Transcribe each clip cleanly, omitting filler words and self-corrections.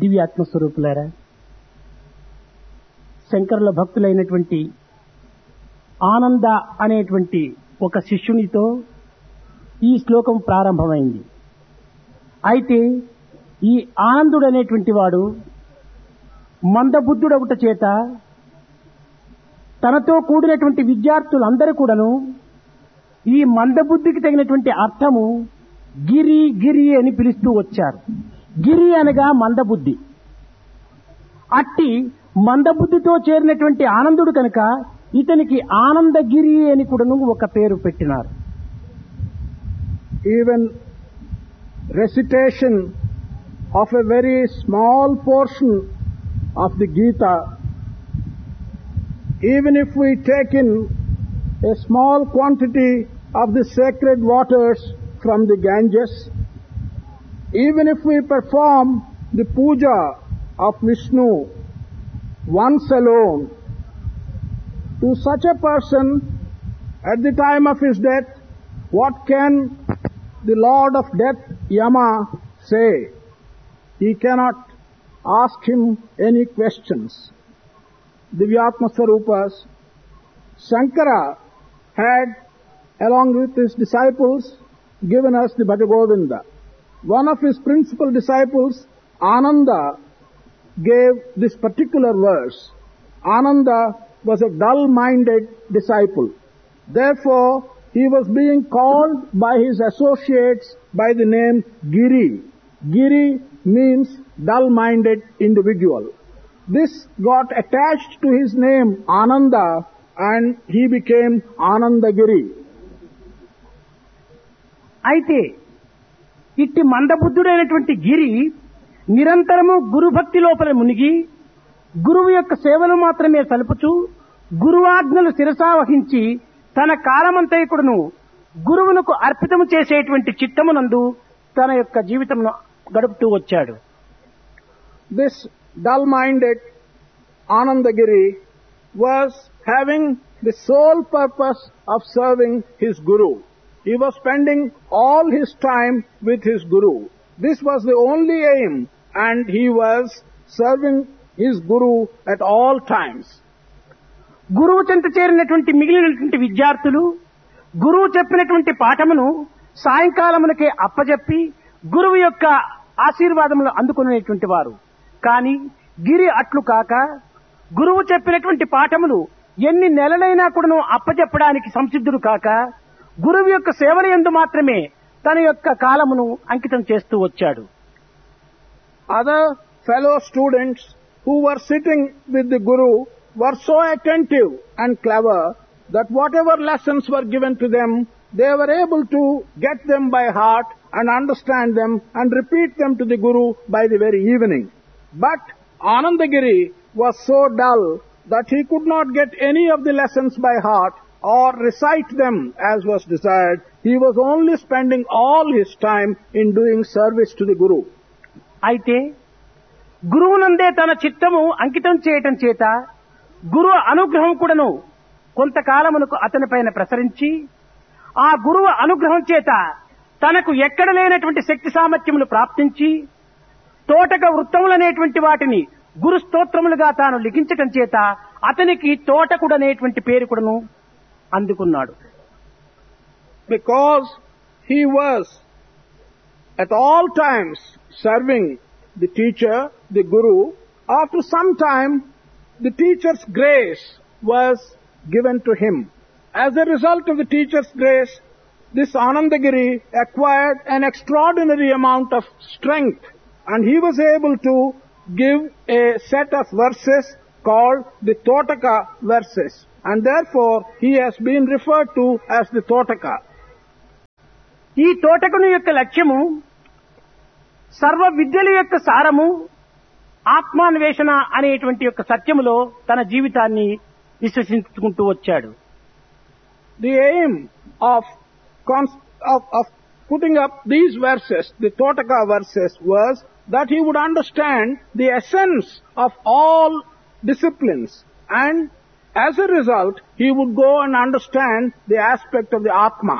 దివ్యాత్మ స్వరూపులారా, శంకరుల భక్తులైనటువంటి ఆనంద అనేటువంటి ఒక శిష్యునితో ఈ శ్లోకం ప్రారంభమైంది. అయితే ఈ ఆనందుడు అనేటువంటి వాడు మందబుద్ధుడొకట చేత తనతో కూడినటువంటి విద్యార్థులందరూ కూడాను ఈ మందబుద్ధికి తగినటువంటి అర్థము గిరి గిరి అని పిలుస్తూ వచ్చారు. గిరి అనగా మందబుద్ధి. అట్టి మందబుద్ధితో చేరినటువంటి ఆనందుడు కనుక ఇతనికి ఆనందగిరి అని కూడాను ఒక పేరు పెట్టినారు. Even recitation of a very small portion of the Gita, even if we take in a small quantity of the sacred waters from the Ganges, even if we perform the puja of Vishnu once alone, to such a person at the time of his death, what can the Lord of Death, Yama, say? He cannot ask him any questions. Divyatma Swarupas, Shankara had, along with his disciples, given us the Bhajagovinda. One of his principal disciples, Ananda, gave this particular verse. Ananda was a dull-minded disciple. Therefore, he was being called by his associates by the name Giri. Giri means dull-minded individual. This got attached to his name Ananda and he became Anandagiri. అయితే ఇట్టి మందబుద్ధుడైనటువంటి గిరి నిరంతరము గురుభక్తి లోపల మునిగి గురువు యొక్క సేవలు మాత్రమే సలుపుచూ గురువాజ్ఞలు శిరసావహించి తన కాలమంతైకుడును గురువునకు అర్పితము చేసేటువంటి చిత్తమునందు తన యొక్క జీవితమును గడుపుతూ వచ్చాడు. This dull-minded Anandagiri was having the sole purpose of serving his Guru. He was spending all his time with his Guru. This was the only aim, and he was serving his Guru at all times. గురువు చెంత చేరినటువంటి మిగిలినటువంటి విద్యార్థులు గురువు చెప్పినటువంటి పాఠమును సాయంకాలమునకే అప్పజెప్పి గురువు యొక్క ఆశీర్వాదములు అందుకునేటువంటి వారు. కానీ గిరి అట్లు కాక గురువు చెప్పినటువంటి పాఠములు ఎన్ని నెలలైనా కూడాను అప్పజెప్పడానికి సంసిద్ధుడు కాక గురువు యొక్క సేవల యందు మాత్రమే తన యొక్క కాలమును అంకితం చేస్తూ వచ్చాడు. Other fellow students who were sitting with the Guru were so attentive and clever that whatever lessons were given to them, they were able to get them by heart and understand them and repeat them to the Guru by the very evening. But Anandagiri was so dull that he could not get any of the lessons by heart or recite them as was desired. He was only spending all his time in doing service to the Guru. అయితే గురువునందే తన చిత్తము అంకితం చేయటం చేత గురు అనుగ్రహం కూడాను కొంతకాలమునకు అతనిపైన ప్రసరించి ఆ గురువు అనుగ్రహం చేత తనకు ఎక్కడ లేనటువంటి శక్తి సామర్థ్యములు ప్రాప్తించి తోటక వృత్తములనేటువంటి వాటిని గురు స్తోత్రములుగా తాను లిఖించటం చేత అతనికి తోటకుడనేటువంటి పేరు కూడాను అందుకున్నాడు. Because he was at all times serving the teacher, the Guru, after some time the teacher's grace was given to him. As a result of the teacher's grace, this Anandagiri acquired an extraordinary amount of strength, and he was able to give a set of verses called the Totaka verses, and therefore he has been referred to as the Totaka. ఈ తోటకుని యొక్క లక్ష్యము సర్వ విద్యల యొక్క సారము ఆత్మాన్వేషణ అనేటువంటి యొక్క సత్యములో తన జీవితాన్ని విశ్వసించుకుంటూ వచ్చాడు. The aim of putting up these verses, the Totaka verses, was that he would understand the essence of all disciplines, and as a result he would go and understand the aspect of the Atma.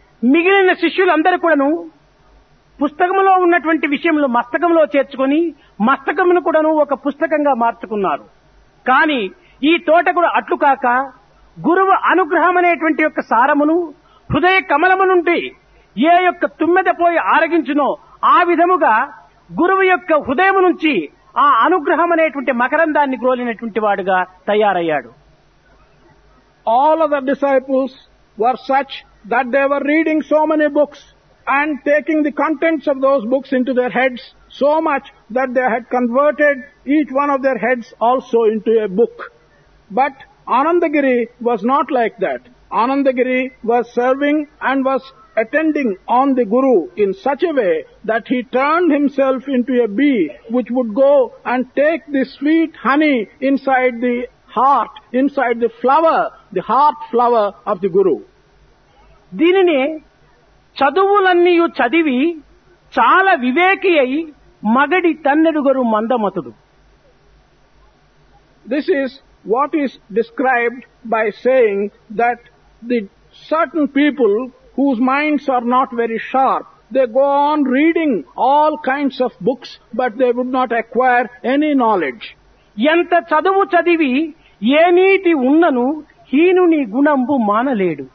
మిగిలిన శిష్యులందరూ కూడాను పుస్తకములో ఉన్నటువంటి విషయములు మస్తకంలో చేర్చుకొని మస్తకమును కూడాను ఒక పుస్తకంగా మార్చుకున్నారు. కానీ ఈ తోటకుడు అట్లు కాక గురువు అనుగ్రహం అనేటువంటి యొక్క సారమును హృదయ కమలము నుండి ఏ యొక్క తుమ్మెద పోయి ఆరగించునో ఆ విధముగా గురువు యొక్క హృదయం నుంచి ఆ అనుగ్రహం అనేటువంటి మకరందాన్ని గ్రోలినటువంటి వాడుగా తయారయ్యాడు. All of the disciples were such that they were reading so many books and taking the contents of those books into their heads so much that they had converted each one of their heads also into a book. But Anandagiri was not like that. Anandagiri was serving and was attending on the Guru in such a way that he turned himself into a bee which would go and take the sweet honey inside the heart, inside the flower, the heart flower of the Guru. దీనిని చదువులన్నీ చదివి చాలా వివేకి అయి మగడి తన్నెడుగరు మందమతుడు. This is what is described by saying that the certain people whose minds are not very sharp, they go on reading all kinds of books, but they would not acquire any knowledge. ఎంత చదువు చదివి ఏ నీతి ఉన్నను హీనుని గుణంబు మానలేడు.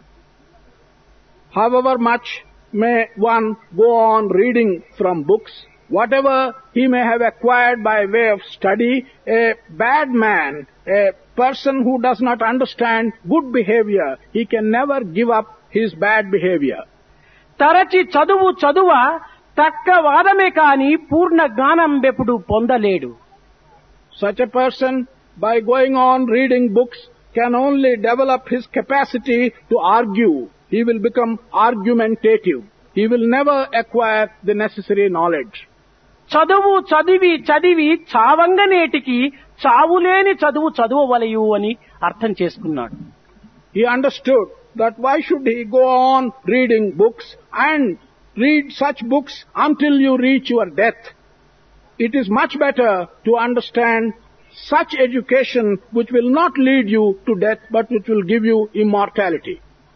However much may one go on reading from books, whatever he may have acquired by way of study, a bad man, a person who does not understand good behavior, he can never give up his bad behavior. తరచి చదువు చదువ తక్క వాదమే కాని పూర్ణ జ్ఞానం బెప్పుడు పొందలేడు. Such a person, by going on reading books, can only develop his capacity to argue. He will become argumentative. He will never acquire the necessary knowledge. చదువు చదివి చదివి చావంగనేటికి చావులేని చదువు చదువవలయు అని అర్థం చేసుకున్నాడు. He understood that why should he go on reading books and read such books until you reach your death. It is much better to understand such education which will not lead you to death but which will give you immortality.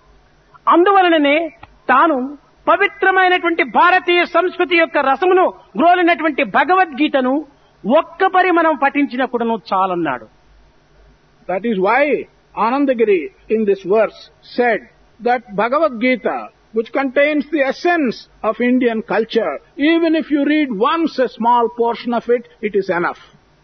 అందువలననే తాను పవిత్రమైనటువంటి భారతీయ సంస్కృతి యొక్క రసమును గ్రోలినటువంటి భగవద్గీతను ఒక్కపరి మనం పఠించినప్పుడును చాలన్నాడు. That is why Anandagiri in this verse said that Bhagavad Gita, which contains the essence of Indian culture, even if you read once a small portion of it, it is enough.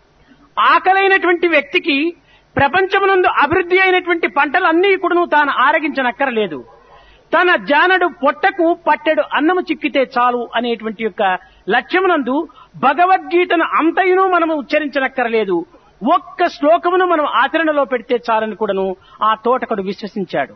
ఆకలైనటువంటి వ్యక్తికి ప్రపంచమునందు అభివృద్ధి అయినటువంటి పంటలన్నీ కూడాను తాను ఆరగించనక్కరలేదు. తన జానడు పొట్టకు పట్టెడు అన్నము చిక్కితే చాలు అనేటువంటి యొక్క లక్ష్యమునందు భగవద్గీతను అంతయును మనము ఉచ్చరించనక్కరలేదు. ఒక్క శ్లోకమును మనం ఆచరణలో పెడితే చాలని కూడాను ఆ తోటకుడు విశ్వసించాడు.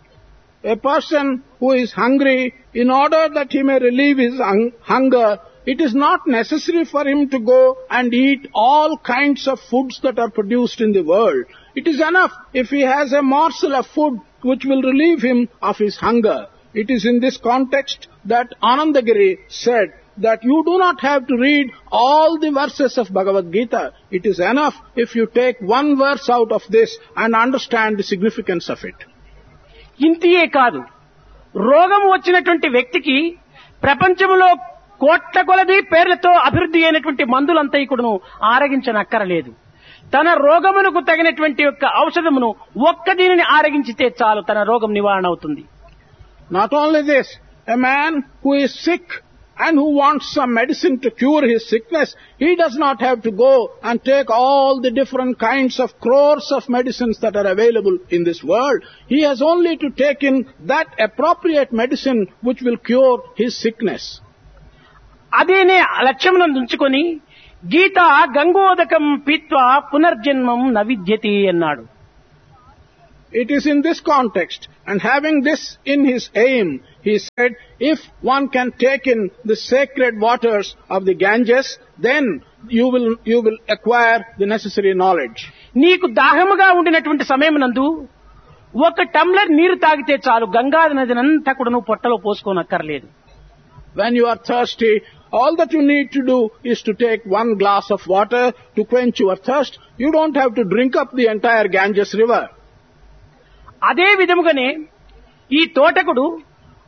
A person who is hungry, in order that he may relieve his hunger, it is not necessary for him to go and eat all kinds of foods that are produced in the world. It is enough if he has a morsel of food which will relieve him of his hunger. It is in this context that Anandagiri said that you do not have to read all the verses of Bhagavad Gita. It is enough if you take one verse out of this and understand the significance of it. ఇంతియే కాదు, రోగం వచ్చినటువంటి వ్యక్తికి ప్రపంచంలో కోట్ల కొలది పేర్లతో అభివృద్ధి అయినటువంటి మందులంతా కూడాను ఆరగించనక్కరలేదు. తన రోగమునకు తగినటువంటి యొక్క ఔషధమును ఒక్క దీనిని ఆరగించితే చాలు, తన రోగం నివారణ అవుతుంది. Not only this, a man who is sick and who wants some medicine to cure his sickness, he does not have to go and take all the different kinds of crores of medicines that are available in this world. He has only to take in that appropriate medicine which will cure his sickness. అదేనే లక్ష్యమునందు ఉంచుకొని గీత గంగోదకం పీత్వా పునర్జన్మం నవిద్యతి అన్నాడు. It is in this context, and having this in his aim, he said, if one can take in the sacred waters of the Ganges, then you will acquire the necessary knowledge. నీకు దాహముగా ఉండినటువంటి సమయమునందు ఒక tumbler నీరు తాగితే చాలు, గంగా నదినంతా కూడా నువ్వు పొట్టలో పోసుకోనక్కర్లేదు. When you are thirsty, all that you need to do is to take one glass of water to quench your thirst. You don't have to drink up the entire Ganges river. అదే విధముగానే ఈ తోటకుడు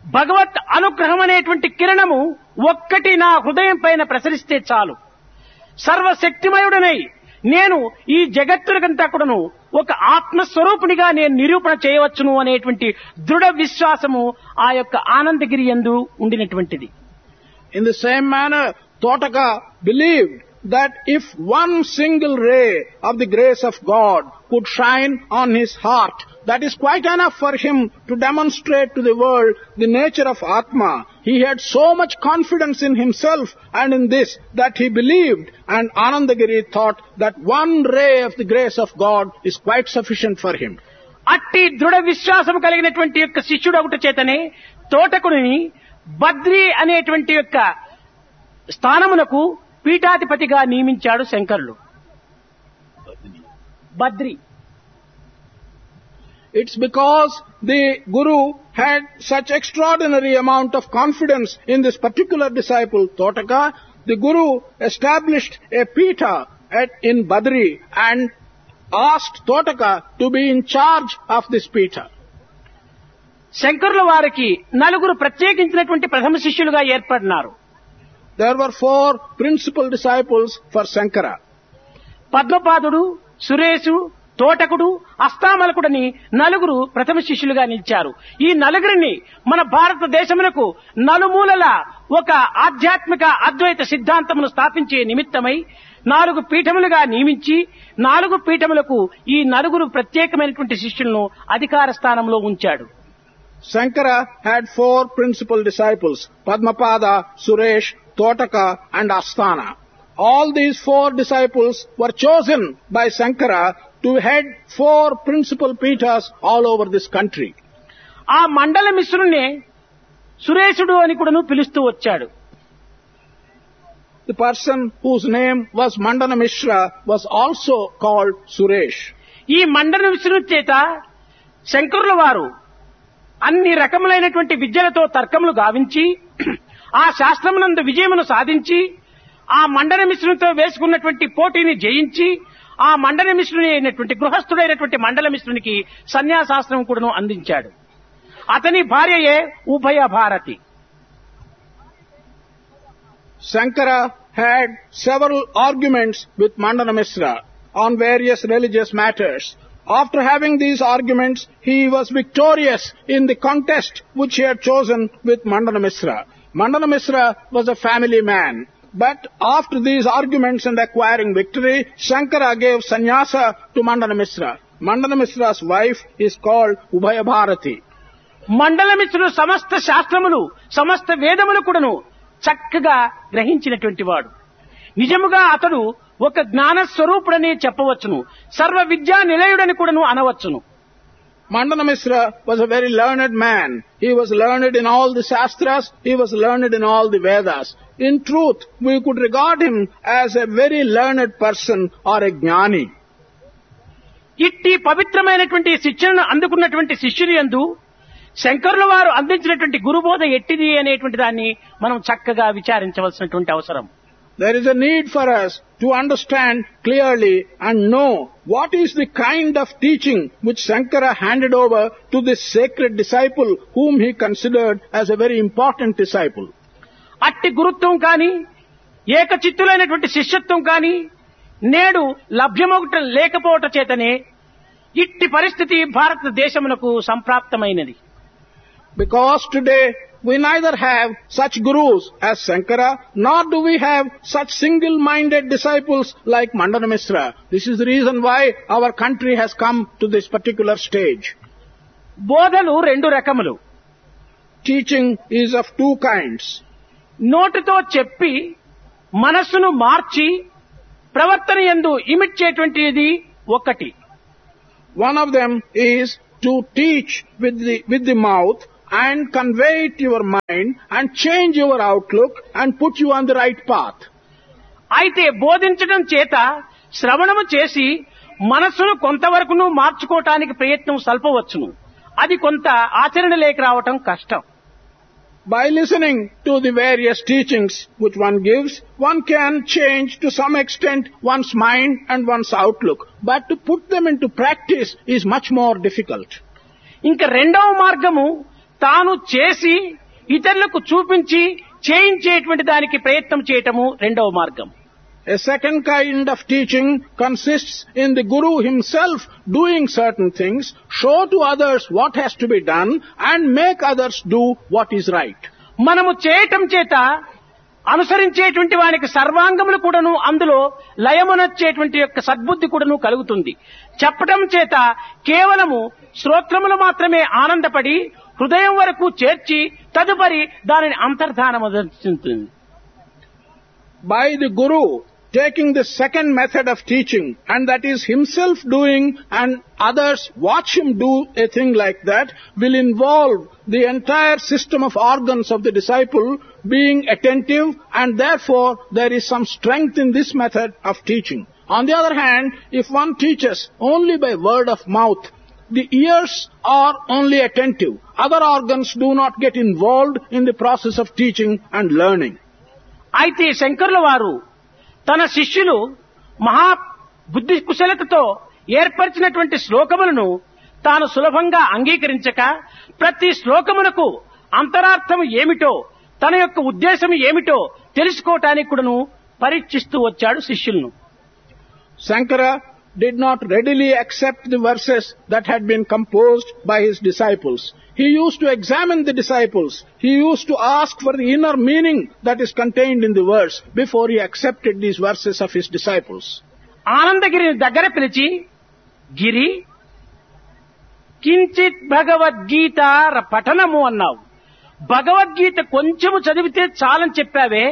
భగవత్ అనుగ్రహం అనేటువంటి కిరణము ఒక్కటి నా హృదయం పైన ప్రసరిస్తే చాలు, సర్వశక్తిమయుడనై నేను ఈ జగత్తులకంతా కూడాను ఒక ఆత్మస్వరూపునిగా నేను నిరూపణ చేయవచ్చును అనేటువంటి దృఢ విశ్వాసము ఆ యొక్క ఆనందగిరి యందు ఉండినటువంటిది. In the same manner, Totaka believed that if one single ray of the grace of God could shine on his heart, that is quite enough for him to demonstrate to the world the nature of Atma. He had so much confidence in himself and in this that he believed, and Anandagiri thought that one ray of the grace of God is quite sufficient for him. అట్టి దృఢ విశ్వాసం కలిగినటువంటి యొక్క శిష్యుడు ఒకటి చేతనే తోటకుని బద్రి అనేటువంటి యొక్క స్థానమునకు పీఠాధిపతిగా నియమించాడు శంకరులు. Badri. It's because the Guru had such extraordinary amount of confidence in this particular disciple, Totaka. The Guru established a Pitha in Badri and asked Totaka to be in charge of this Pitha. శంకరుల వారికి నలుగురు ప్రత్యేకించినటువంటి ప్రథమ శిష్యులుగా ఏర్పడినారు. There were 4 principal disciples for Shankara. పద్మపాదుడు, సురేషు, తోటకుడు, అస్తామలకుడని నలుగురు ప్రథమ శిష్యులుగా నిలిచారు. ఈ నలుగురిని మన భారతదేశమునకు నలుమూలల ఒక ఆధ్యాత్మిక అద్వైత సిద్ధాంతమును స్థాపించే నిమిత్తమై 4 పీఠములుగా నియమించి 4 పీఠములకు ఈ నలుగురు ప్రత్యేకమైనటువంటి శిష్యులను అధికార స్థానంలో ఉంచాడు. Shankara had 4 principal disciples, Padmapada, Suresh, Totaka and Asthana. All these 4 disciples were chosen by Shankara to head 4 principal pithas all over this country. ఆ మండల మిశ్రుణ్ణి సురేశుడు అని కూడాను పిలుస్తూ వచ్చాడు. The person whose name was Mandana Mishra was also called Suresh. ఈ మండల మిశ్రుని చేత శంకరుల వారు అన్ని రకములైనటువంటి విద్యలతో తర్కములు గావించి ఆ శాస్త్రమునందు విజయమును సాధించి ఆ మండల మిశ్రునితో వేసుకున్నటువంటి పోటీని జయించి ఆ మండల మిశ్రుని అయినటువంటి గృహస్థుడైనటువంటి మండల మిశ్రునికి సన్యాసాస్త్రం కూడాను అందించాడు. అతని భార్యయే ఉభయ Bharati. Shankara had several arguments with Mandana Mishra on various religious matters. After having these arguments, he was victorious in the contest which he had chosen with Mandana Mishra. Mandana Mishra was a family man. But after these arguments and acquiring victory, Shankara gave sannyasa to Mandana Mishra. Mandana Mishra's wife is called Ubhaya Bharati. మండల మిశ్రుడు సమస్త శాస్త్రములు సమస్త వేదములు కూడాను చక్కగా గ్రహించినటువంటి వాడు. నిజముగా అతడు ఒక జ్ఞాన స్వరూపుడని చెప్పవచ్చును. సర్వ విద్యా నిలయుడని కూడాను అనవచ్చును. Mandana Mishra was a very learned man. He was learned in all the Shastras. He was learned in all the Vedas. In truth, we could regard him as a very learned person or a Jnani. ఇట్టి పవిత్రమైనటువంటి శిక్షణను అందుకున్నటువంటి శిష్యుని యందు శంకరుల వారు అందించినటువంటి గురుబోధ ఎట్టిది అనేటువంటి దాన్ని మనం చక్కగా విచారించవలసినటువంటి అవసరం. There is a need for us to understand clearly and know what is the kind of teaching which Shankara handed over to this sacred disciple whom he considered as a very important disciple. అట్టి గురుత్వం కానీ ఏకచిత్తులైనటువంటి శిష్యత్వం కానీ నేడు లభ్యమవటం లేకపోవట చేతనే ఇట్టి పరిస్థితి భారతదేశమునకు సంప్రాప్తమైనది. Because today we neither have such gurus as Shankara, nor do we have such single-minded disciples like Mandana Mishra. This is the reason why our country has come to this particular stage. బోధలు 2 రకములు. Teaching is of 2 kinds. నోటితో చెప్పి మనస్సును మార్చి ప్రవర్తన యందు emit చేయటువంటిది ఒకటి. One of them is to teach with the mouth and convey it to your mind and change your outlook and put you on the right path. అయితే బోధించడం చేత శ్రవణము చేసి మనస్సును కొంతవరకును మార్చుకోవటానికి ప్రయత్నం సల్పవచ్చును. అది కొంత ఆచరణ లేక రావటం కష్టం. By listening to the various teachings which one gives, one can change to some extent one's mind and one's outlook. But to put them into practice is much more difficult. ఇంకా రెండవ మార్గము తాను చేసి ఇతరులకు చూపించి చేయించేటువంటి దానికి ప్రయత్నం చేయటము రెండవ మార్గం. A second kind of teaching consists in the Guru himself doing certain things, show to others what has to be done, and make others do what is right. మనము చేయటం చేత అనుసరించేటువంటి వానికి సర్వాంగములు కూడాను అందులో లయమునొచ్చేటువంటి యొక్క సద్బుద్ధి కూడాను కలుగుతుంది. చెప్పటం చేత కేవలము శ్రోత్రములు మాత్రమే ఆనందపడి హృదయం వరకు చేర్చి తదుపరి దానిని అంతర్ధానమవుతుంది. By the Guru taking the second method of teaching, and that is himself doing and others watch him do a thing like that, will involve the entire system of organs of the disciple being attentive, and therefore there is some strength in this method of teaching. On the other hand, if one teaches only by word of mouth, the ears are only attentive. Other organs do not get involved in the process of teaching and learning. అయితే శంకరుల వారు తన శిష్యులు మహా బుద్ధి కుశలతతో ఏర్పరిచినటువంటి శ్లోకములను తాను సులభంగా అంగీకరించక ప్రతి శ్లోకమునకు అంతరార్థము ఏమిటో తన యొక్క ఉద్దేశం ఏమిటో తెలుసుకోవటానికి కూడాను పరీక్షిస్తూ వచ్చాడు శిష్యులను. Shankara did not readily accept the verses that had been composed by his disciples. He used to examine the disciples. He used to ask for the inner meaning that is contained in the verse before he accepted these verses of his disciples. ఆనందగిరిని దగ్గర పిలిచి, గిరి కించిత్ భగవద్గీత పఠనము అన్నావు. భగవద్గీత కొంచెము చదివితే చాలని చెప్పావే,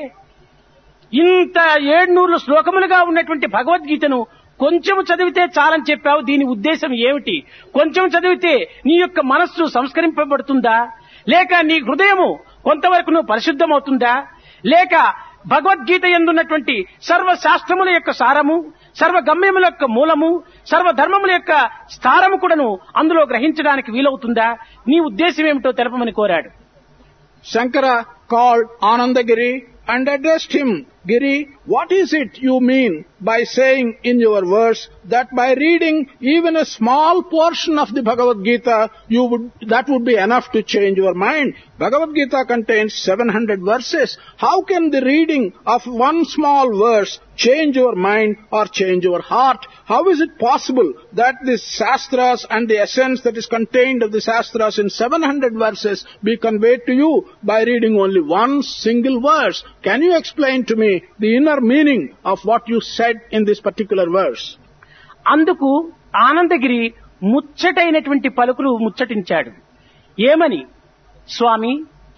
ఇంత 700 శ్లోకములుగా ఉన్నటువంటి భగవద్గీతను కొంచెం చదివితే చాలని చెప్పావు. దీని ఉద్దేశం ఏమిటి? కొంచెం చదివితే నీ యొక్క మనస్సు సంస్కరింపబడుతుందా, లేక నీ హృదయము కొంతవరకు నువ్వు పరిశుద్ధమవుతుందా, లేక భగవద్గీత యందున్నటువంటి సర్వశాస్త్రముల యొక్క సారము, సర్వగమ్యముల యొక్క మూలము, సర్వధర్మముల యొక్క స్థారము కూడాను అందులో గ్రహించడానికి వీలవుతుందా? నీ ఉద్దేశం ఏమిటో తెలపమని కోరాడు. Shankara called Anandagiri and addressed him, Giri, what is it you mean by saying in your verse that by reading even a small portion of the Bhagavad Gita, that would be enough to change your mind? Bhagavad Gita contains 700 verses. How can the reading of one small verse change your mind or change your heart? How is it possible that the Shastras and the essence that is contained of the Shastras in 700 verses be conveyed to you by reading only one single verse? Can you explain to me the inner meaning of what you said in this particular verse? అందుకు ఆనందగిరి ముచ్చటైనటువంటి పలుకులు ముచ్చటించాడు. ఏమని? స్వామి,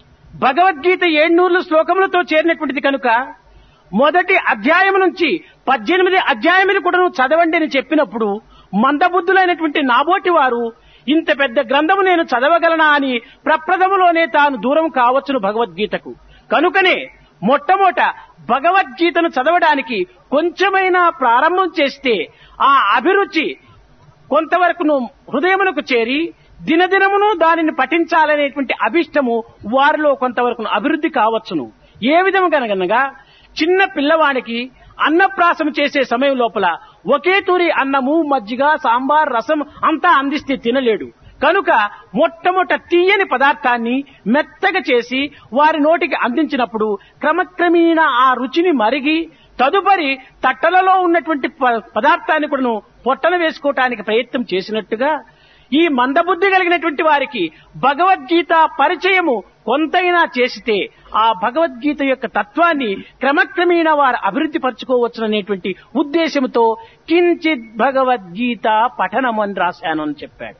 భగవద్గీత 700 శ్లోకములతో చేరినటువంటిది కనుక మొదటి అధ్యాయం నుంచి 18 అధ్యాయములు కూడా చదవండి అని చెప్పినప్పుడు మందబుద్ధులైనటువంటి నాబోటి వారు ఇంత పెద్ద గ్రంథము నేను చదవగలనా అని ప్రప్రథములోనే తాను దూరం కావచ్చును భగవద్గీతకు. కనుకనే మొట్టమొదట భగవద్గీతను చదవడానికి కొంచెమైనా ప్రారంభం చేస్తే ఆ అభిరుచి కొంతవరకు హృదయమునకు చేరి దినదినమును దానిని పఠించాలనేటువంటి అభిష్టము వారిలో కొంతవరకు అభివృద్ధి కావచ్చును. ఏ విధముగా చిన్న పిల్లవానికి అన్నప్రాసం చేసే సమయం లోపల ఒకే తూరి అన్నము, మజ్జిగ, సాంబార్, రసం అంతా అందిస్తే తినలేడు. కనుక మొట్టమొదట తీయని పదార్థాన్ని మెత్తగా చేసి వారి నోటికి అందించినప్పుడు క్రమక్రమేణా ఆ రుచిని మరిగి తదుపరి తట్టలలో ఉన్నటువంటి పదార్థాన్ని కూడా పొట్టన వేసుకోవటానికి ప్రయత్నం చేసినట్టుగా ఈ మందబుద్ధి కలిగినటువంటి వారికి భగవద్గీత పరిచయము కొంతైనా చేసితే ఆ భగవద్గీత యొక్క తత్వాన్ని క్రమక్రమేణా వారు అభివృద్ధి పరచుకోవచ్చుననేటువంటి ఉద్దేశంతో కించిత్ భగవద్గీత పఠనం అని రాశాను అని చెప్పాడు.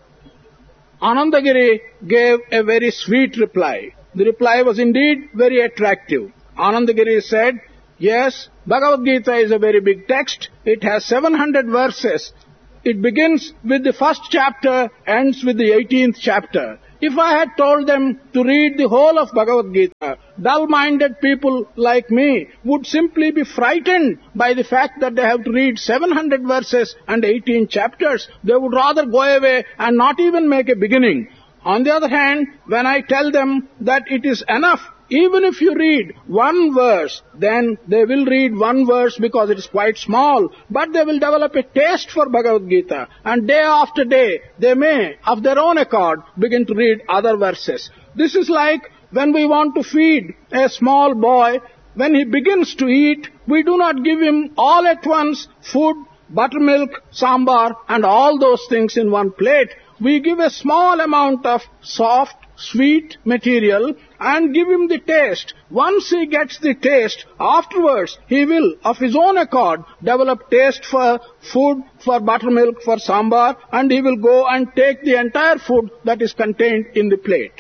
Anandagiri gave a very sweet reply. The reply was indeed very attractive. Anandagiri said, yes, Bhagavad Gita is a very big text. It has 700 verses. It begins with the first chapter, ends with the 18th chapter. If I had told them to read the whole of Bhagavad Gita, dull-minded people like me would simply be frightened by the fact that they have to read 700 verses and 18 chapters. They would rather go away and not even make a beginning. On the other hand, when I tell them that it is enough, even if you read one verse, then they will read one verse because it is quite small, but they will develop a taste for Bhagavad Gita, and day after day, they may, of their own accord, begin to read other verses. This is like when we want to feed a small boy when he begins to eat, we do not give him all at once food, buttermilk, sambar and all those things in one plate. We give a small amount of soft, sweet material and give him the taste. Once he gets the taste, afterwards he will, of his own accord, develop taste for food, for buttermilk, for sambar, and he will go and take the entire food that is contained in the plate.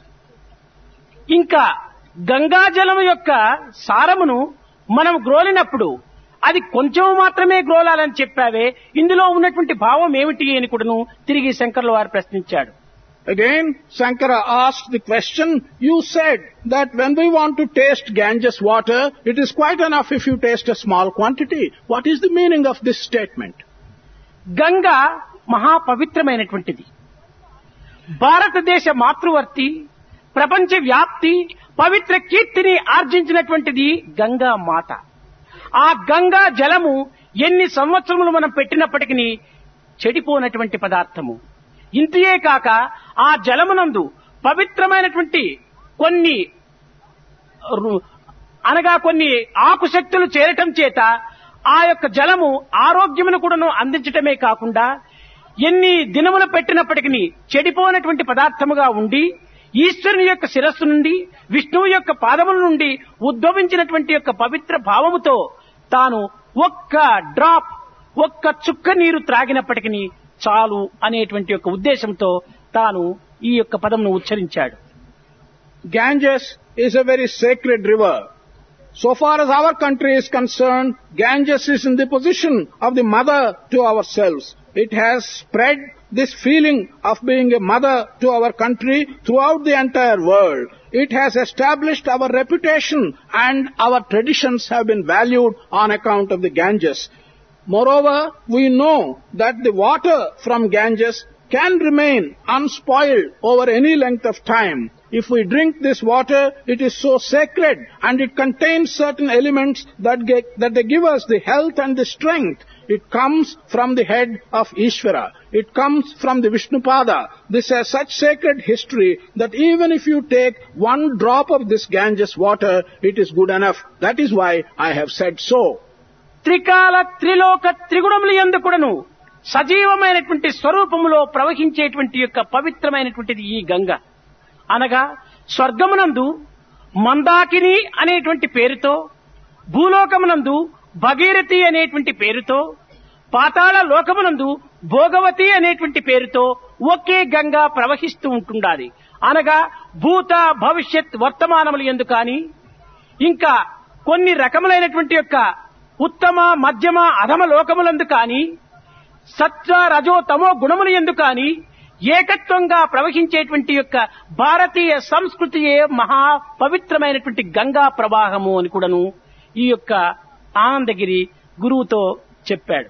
ఇంకా గంగాజలం యొక్క సారమును మనం గ్రోలినప్పుడు అది కొంచెం మాత్రమే గ్రోలాలని చెప్పావే, ఇందులో ఉన్నటువంటి భావం ఏమిటి అని కూడాను తిరిగి శంకర్ల వారు ప్రశ్నించాడు. Again, Shankara asked the question, you said that when we want to taste Ganges water, it is quite enough if you taste a small quantity. What is the meaning of this statement? Ganga మహాపవిత్రమైనటువంటిది. భారతదేశ మాతృవర్తి, ప్రపంచ వ్యాప్తి, పవిత్ర కీర్తిని ఆర్జించినటువంటిది గంగా మాత. ఆ గంగా జలము ఎన్ని సంవత్సరములు మనం పెట్టినప్పటికీ చెడిపోనటువంటి పదార్థము. ఇంతే కాక ఆ జలమునందు పవిత్రమైనటువంటి కొన్ని ఆకుశక్తులు చేరటం చేత ఆ యొక్క జలము ఆరోగ్యమును కూడాను అందించటమే కాకుండా ఎన్ని దినములు పెట్టినప్పటికీ చెడిపోనటువంటి పదార్థముగా ఉండి ఈశ్వరుని యొక్క శిరస్సు నుండి విష్ణువు యొక్క పాదముల నుండి ఉద్భవించినటువంటి యొక్క పవిత్ర భావముతో తాను ఒక్క డ్రాప్, ఒక్క చుక్క నీరు త్రాగినప్పటికీ చాలు అనేటువంటి యొక్క ఉద్దేశంతో తాను ఈ యొక్క పదమును ఉచ్చరించాడు. Ganges is a very sacred river. So far as our country is concerned, Ganges is in the position of the mother to ourselves. It has spread this feeling of being a mother to our country throughout the entire world. It has established our reputation and our traditions have been valued on account of the Ganges. Moreover, we know that the water from Ganges can remain unspoiled over any length of time. If we drink this water, it is so sacred and it contains certain elements that they give us the health and the strength. It comes from the head of Ishvara. It comes from the Vishnupada. This has such sacred history that even if you take one drop of this Ganges water, it is good enough. That is why I have said so. త్రికాల త్రిలోక త్రిగుణములు యందు కూడాను సజీవమైనటువంటి స్వరూపములో ప్రవహించేటువంటి యొక్క పవిత్రమైనటువంటిది ఈ గంగ. అనగా స్వర్గమునందు మందాకిని అనేటువంటి పేరుతో, భూలోకమునందు భగీరథి అనేటువంటి పేరుతో, పాతాళ లోకమునందు భోగవతి అనేటువంటి పేరుతో ఒకే గంగా ప్రవహిస్తూ ఉంటుండాలి. అనగా భూత భవిష్యత్ వర్తమానములు యందు కానీ, ఇంకా కొన్ని రకములైనటువంటి యొక్క ఉత్తమ మధ్యమ అధమ లోకములందు కానీ, సత్వ రజో తమో గుణముల యందు కానీ ఏకత్వంగా ప్రవహించేటువంటి యొక్క భారతీయ సంస్కృతియే మహా పవిత్రమైనటువంటి గంగా ప్రవాహము అని కూడాను ఈ యొక్క ఆనందగిరి గురువుతో చెప్పాడు.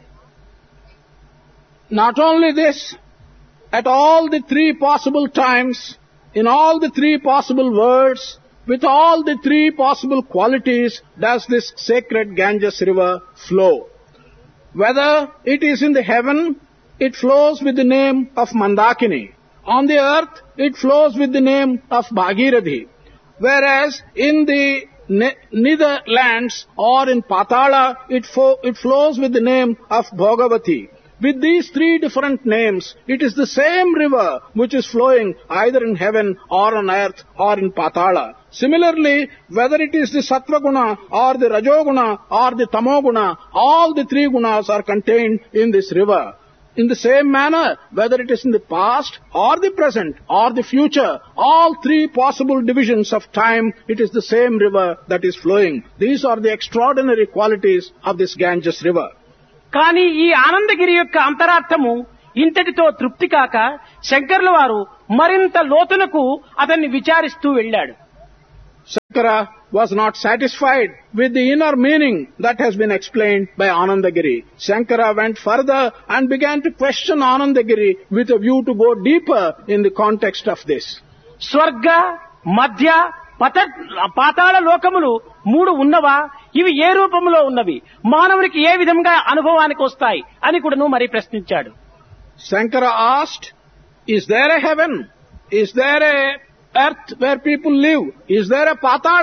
Not only this, at all the three possible times, in all the three possible worlds, with all the three possible qualities does this sacred Ganges river flow. Whether it is in the heaven, it flows with the name of Mandakini. On the earth, it flows with the name of Bhagirathi. Whereas in the nether lands or in Patala, it flows with the name of Bhogavati. With these three different names, it is the same river which is flowing either in heaven or on earth or in Patala. Similarly, whether it is the Sattva Guna or the Rajoguna or the Tamoguna, all the three gunas are contained in this river. In the same manner, whether it is in the past or the present or the future, all three possible divisions of time, it is the same river that is flowing. These are the extraordinary qualities of this Ganges river. కానీ ఈ ఆనందగిరి యొక్క అంతరార్థము ఇంతటితో తృప్తి కాక శంకర్ల వారు మరింత లోతునకు అతన్ని విచారిస్తూ వెళ్ళాడు. Shankara was not satisfied with the inner meaning that has been explained by Anandagiri. Shankara went further and began to question Anandagiri with a view to go deeper in the context of this. స్వర్గ మధ్య పాతాళ లోకములు మూడు ఉన్నవా? ఇవి ఏ రూపంలో ఉన్నవి? మానవునికి ఏ విధంగా అనుభవానికి వస్తాయి అని కూడాను మరి ప్రశ్నించాడు. Shankara asked, is there a heaven? Is there a earth where people live? Is there a Patala?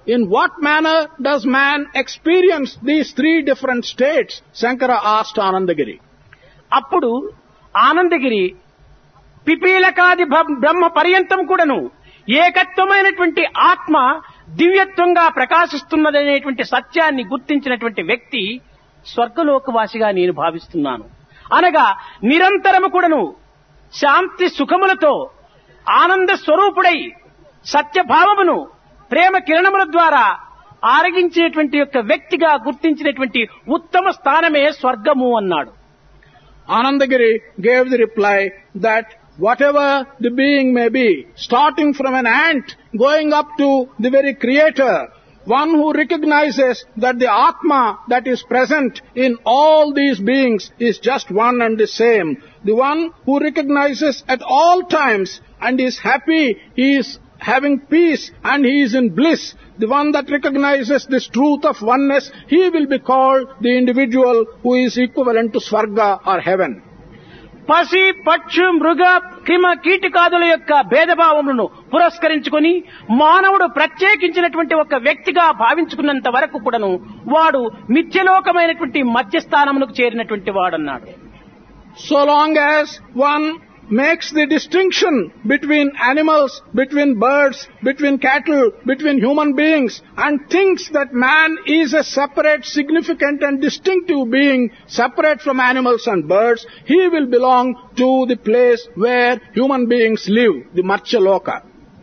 in what manner does man experience these three different states? Shankara asked Anandagiri. అప్పుడు ఆనందగిరి పిపీలకాది బ్రహ్మ పర్యంతం కూడాను ఏకత్వమైనటువంటి ఆత్మ దివ్యత్వంగా ప్రకాశిస్తున్నదనేటువంటి సత్యాన్ని గుర్తించినటువంటి వ్యక్తి స్వర్గలోకవాసిగా నేను భావిస్తున్నాను. అనగా నిరంతరము కూడాను శాంతి సుఖములతో ఆనంద స్వరూపుడై సత్యభావమును ప్రేమ కిరణముల ద్వారా ఆరగించేటువంటి యొక్క వ్యక్తిగా గుర్తించినటువంటి ఉత్తమ స్థానమే స్వర్గము అన్నాడు. Anandagiri gave the reply that whatever the being may be, starting from an ant, going up to the very creator, one who recognizes that the Atma that is present in all these beings is just one and the same, the one who recognizes at all times and is happy, he is having peace and he is in bliss, the one that recognizes this truth of oneness, he will be called the individual who is equivalent to Swarga or heaven. పశి పక్షు మృగ క్రిమ కీటకాదుల యొక్క భేదభావములను పురస్కరించుకొని మానవుడు ప్రత్యేకించినటువంటి ఒక వ్యక్తిగా భావించుకున్నంత వరకు కూడాను వాడు మిథ్యలోకమైనటువంటి మధ్యస్థానమునకు చేరినటువంటి వాడన్నాడు. So long as one makes the distinction between animals, between birds, between cattle, between human beings, and thinks that man is a separate, significant and distinctive being, separate from animals and birds, he will belong to the place where human beings live, the Marchaloka.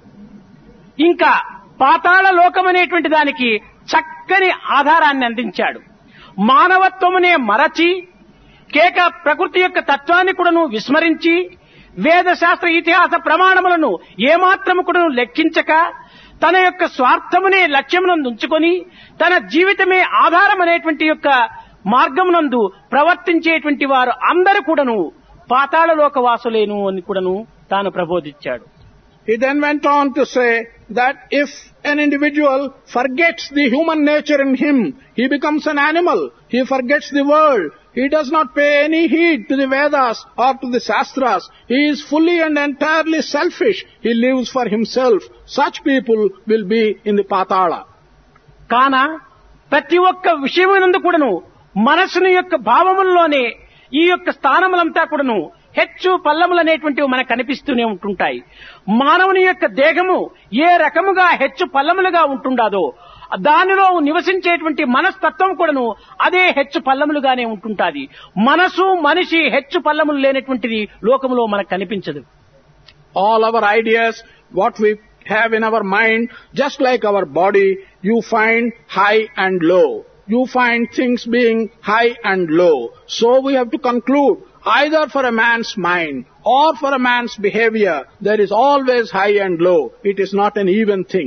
ఇంకా పాతాళ లోకం అనేటువంటి దానికి చక్కని ఆధారాన్ని అందించాడు. మానవత్వమునే మరచి కేక ప్రకృతి యొక్క తత్వాన్ని కూడాను విస్మరించి వేద శాస్త్ర ఇతిహాస ప్రమాణములను ఏమాత్రము కూడాను లెక్కించక తన యొక్క స్వార్థమునే లక్ష్యమునందు ఉంచుకొని తన జీవితమే ఆధారం అనేటువంటి యొక్క మార్గమునందు ప్రవర్తించేటువంటి వారు అందరూ కూడాను పాతాళ లోకవాసులేను అని కూడాను తాను ప్రబోధించాడు. He then went on to say that if an individual forgets the human nature in him, he becomes an animal, he forgets the world, he does not pay any heed to the Vedas or to the Shastras, he is fully and entirely selfish, he lives for himself. Such people will be in the Patala. కాన ప్రతి ఒక్క విషయమునందు కూడాను మనసుని యొక్క భావముల్లోనే ఈ యొక్క స్థానములంతా కూడాను హెచ్చు పల్లములు అనేటువంటివి మనకు కనిపిస్తూనే ఉంటుంటాయి. మానవుని యొక్క దేహము ఏ రకముగా హెచ్చు పల్లములుగా ఉంటుండాదో దానిలో నివసించేటువంటి మనస్తత్వం కూడాను అదే హెచ్చు పల్లములుగానే ఉంటుంటాది. మనసు మనిషి హెచ్చు పల్లములు లేనటువంటిది లోకములో మనకు కనిపించదు. All our ideas, what we have in our mind, just like our body, you find high and low. You find things being high and low. So we have to conclude, either for a man's mind or for a man's behavior, there is always high and low. It is not an even thing.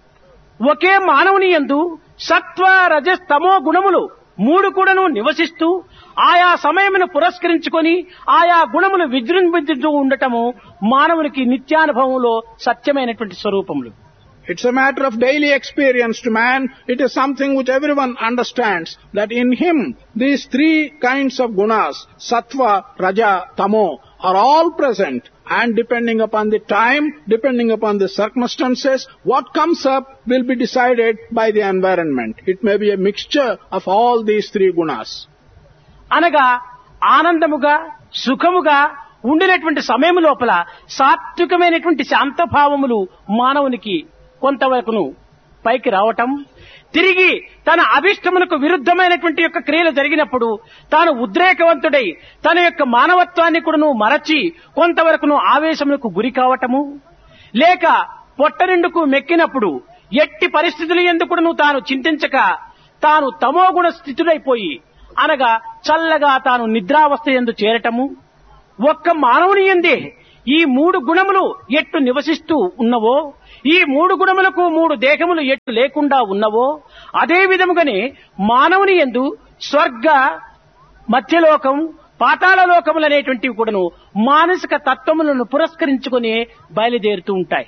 ఒకే మానవుని యందు సత్వ రజస్ తమో గుణములు మూడు కూడాను నివసిస్తూ ఆయా సమయమును పురస్కరించుకొని ఆయా గుణములు విజృంభించుతూ ఉండటము మానవునికి నిత్యానుభవంలో సత్యమైనటువంటి స్వరూపములు. It's a matter of daily experience to man. It is something which everyone understands, that in him these three kinds of gunas, sattva, raja, tamo, are all present, and depending upon the time, depending upon the circumstances, what comes up will be decided by the environment. It may be a mixture of all these three gunas. అనగా ఆనందముగా సుఖముగా ఉండినటువంటి సమయం లోపల సాత్వికమైనటువంటి శాంతభావములు మానవునికి కొంతవరకును పైకి రావటం, తిరిగి తన అభిష్టములకు విరుద్ధమైనటువంటి యొక్క క్రియలు జరిగినప్పుడు తాను ఉద్రేకవంతుడై తన యొక్క మానవత్వాన్ని కూడాను మరచి కొంతవరకును ఆవేశములకు గురి కావటము, లేక పొట్ట నిండుకు మెక్కినప్పుడు ఎట్టి పరిస్థితులు ఎందుకును తాను చింతించక తాను తమోగుణ స్థితుడైపోయి అనగా చల్లగా తాను నిద్రావస్థ యందు చేరటము, ఒక్క మానవుని యందే ఈ మూడు గుణములు ఎట్టు నివసిస్తూ ఉన్నవో, ఈ మూడు గుణములకు మూడు దేహములు ఎట్టు లేకుండా ఉన్నవో, అదే విధముగానే మానవుని యందు స్వర్గ, మధ్యలోకం, పాతాళ లోకములనేటువంటివి కూడాను మానసిక తత్వములను పురస్కరించుకుని బయలుదేరుతూ ఉంటాయి.